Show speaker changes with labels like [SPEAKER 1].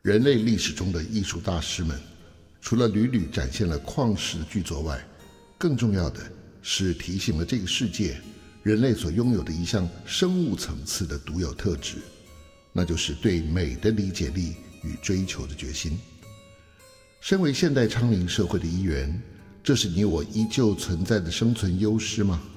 [SPEAKER 1] 人类历史中的艺术大师们，除了屡屡展现了旷世的巨作外，更重要的是提醒了这个世界人类所拥有的一项生物层次的独有特质，那就是对美的理解力与追求的决心。身为现代昌龄社会的一员，这是你我依旧存在的生存优势吗？